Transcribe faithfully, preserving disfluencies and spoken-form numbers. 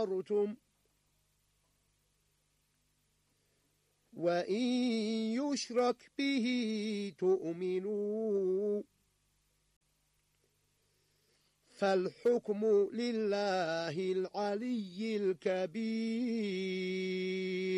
كفرتم وإن يشرك به تؤمنوا فالحكم لله العلي الكبير.